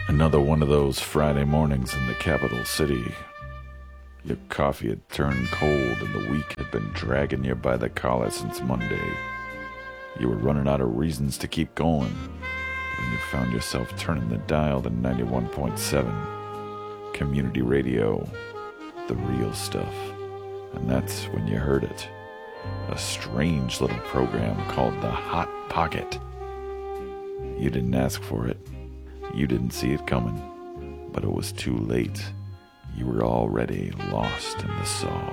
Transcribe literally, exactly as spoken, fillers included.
Another one of those Friday mornings in the capital city. Your coffee had turned cold and the week had been dragging you by the collar since Monday. You were running out of reasons to keep going when you found yourself turning the dial to ninety-one point seven. Community radio, the real stuff. And that's when you heard it. A strange little program called The Hot Pocket. You didn't ask for it. You didn't see it coming, but it was too late. You were already lost in the sauce.